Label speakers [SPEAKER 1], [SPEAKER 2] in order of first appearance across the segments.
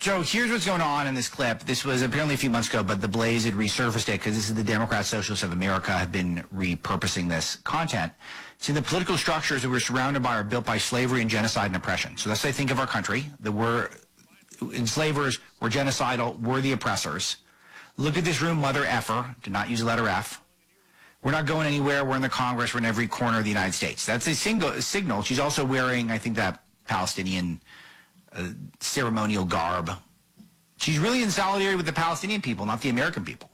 [SPEAKER 1] So here's what's going on in this clip. This was apparently a few months ago, but the Blaze had resurfaced it because this is the Democrat Socialists of America have been repurposing this content. See, the political structures that we're surrounded by are built by slavery and genocide and oppression. So that's what I think of our country, that we're enslavers, we're genocidal, we're the oppressors. Look at this room, mother effer, did not use the letter F. We're not going anywhere. We're in the Congress. We're in every corner of the United States. That's a signal. She's also wearing, I think, that Palestinian ceremonial garb. She's really in solidarity with the Palestinian people, not the American people.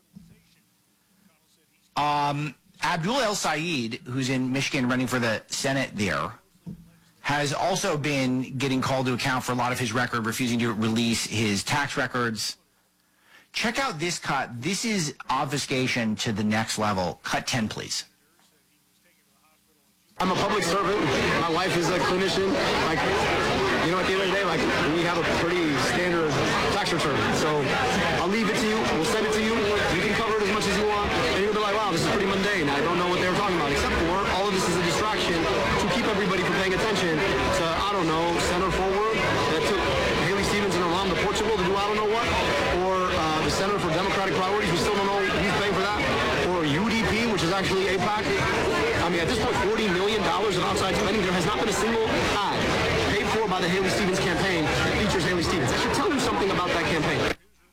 [SPEAKER 1] Abdul El Sayed, who's in Michigan running for the Senate there, has also been getting called to account for a lot of his record, refusing to release his tax records. Check out this cut. This is obfuscation to the next level. Cut 10, please.
[SPEAKER 2] I'm a public servant. My wife is a clinician. Like, you know, at the end of the day, like, we have a pretty standard tax return. So I'll leave it to you. We'll send it to you. You can cover it as much as you want. And you'll be like, wow, this is pretty mundane. I don't know what they were talking about. Except for all of this is a distraction to keep everybody from paying attention to, I don't know, Center Forward that took Haley Stevens and Iran to Portugal to do I don't know what. Or the Center for Democratic Priorities. We still don't know who's paying for that. Or UDP, which is actually AIPAC. I mean, at this point, $40 million of outside spending. There has not been a single ad paid for by the Haley Stevens campaign that features Haley Stevens. That should tell you something about that campaign.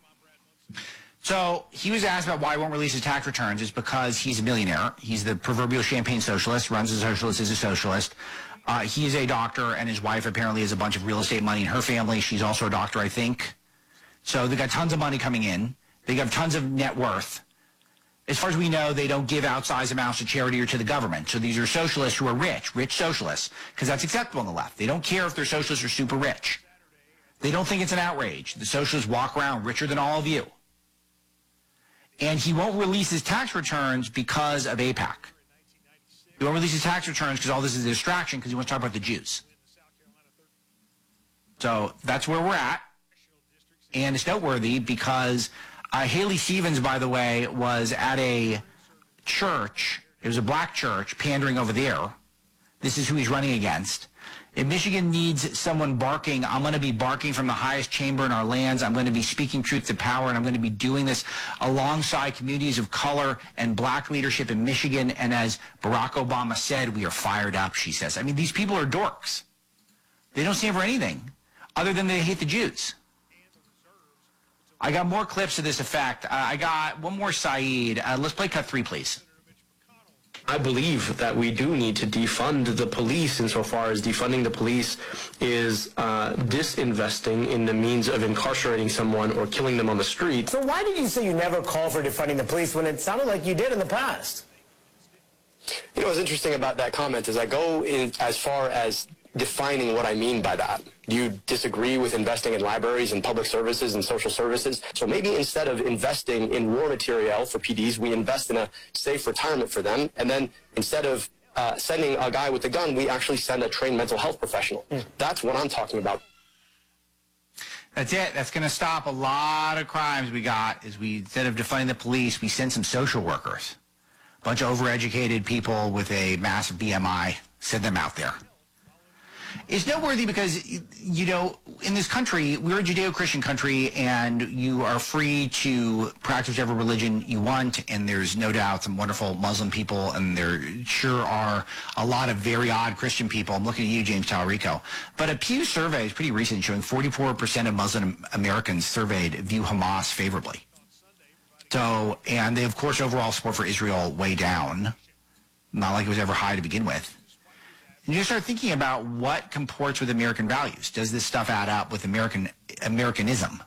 [SPEAKER 1] So he was asked about why he won't release his tax returns. It's because he's a millionaire. He's the proverbial champagne socialist, runs as a socialist, is a socialist. He is a doctor, and his wife apparently has a bunch of real estate money in her family. She's also a doctor, I think. So they got tons of money coming in. They have tons of net worth. As far as we know, they don't give outsized amounts to charity or to the government. So these are socialists who are rich socialists, because that's acceptable on the left. They don't care if they're socialists or super rich. They don't think it's an outrage. The socialists walk around richer than all of you. And he won't release his tax returns because of AIPAC. He won't release his tax returns because all this is a distraction because he wants to talk about the Jews. So that's where we're at. And it's noteworthy because Haley Stevens, by the way, was at a church. It was a black church pandering over there. This is who he's running against. If Michigan needs someone barking, I'm going to be barking from the highest chamber in our lands. I'm going to be speaking truth to power, and I'm going to be doing this alongside communities of color and black leadership in Michigan. And as Barack Obama said, we are fired up, she says. I mean, these people are dorks. They don't stand for anything other than they hate the Jews. I got more clips to this effect. I got one more Saeed. Let's play cut 3, please.
[SPEAKER 3] I believe that we do need to defund the police insofar as defunding the police is disinvesting in the means of incarcerating someone or killing them on the street.
[SPEAKER 4] So why did you say you never call for defunding the police when it sounded like you did in the past?
[SPEAKER 3] You know what's interesting about that comment is I go in as far as defining what I mean by that. Do you disagree with investing in libraries and public services and social services? So maybe instead of investing in war material for PDs, we invest in a safe retirement for them. And then instead of sending a guy with a gun, we actually send a trained mental health professional. That's what I'm talking about.
[SPEAKER 1] That's it. That's going to stop a lot of crimes we got. Is we, instead of defunding the police, we send some social workers. A bunch of overeducated people with a massive BMI. Send them out there. It's noteworthy because, you know, in this country, we're a Judeo-Christian country, and you are free to practice whatever religion you want, and there's no doubt some wonderful Muslim people, and there sure are a lot of very odd Christian people. I'm looking at you, James Talarico. But a Pew survey is pretty recent, showing 44% of Muslim Americans surveyed view Hamas favorably. So, and they, of course, overall support for Israel way down. Not like it was ever high to begin with. And you start thinking about what comports with American values. Does this stuff add up with Americanism?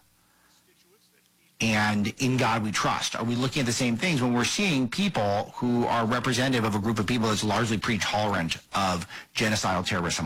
[SPEAKER 1] And in God we trust. Are we looking at the same things when we're seeing people who are representative of a group of people that's largely pretty tolerant of genocidal terrorism?